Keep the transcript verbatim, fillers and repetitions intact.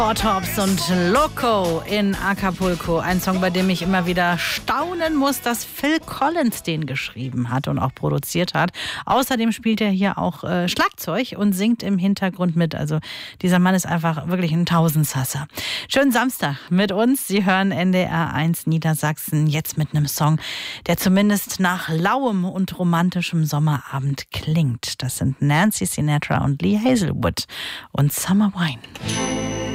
Tops und Loco in Acapulco. Ein Song, bei dem ich immer wieder staunen muss, dass Phil Collins den geschrieben hat und auch produziert hat. Außerdem spielt er hier auch äh, Schlagzeug und singt im Hintergrund mit. Also dieser Mann ist einfach wirklich ein Tausendsasser. Schönen Samstag mit uns. Sie hören N D R eins Niedersachsen jetzt mit einem Song, der zumindest nach lauem und romantischem Sommerabend klingt. Das sind Nancy Sinatra und Lee Hazelwood und Summer Wine.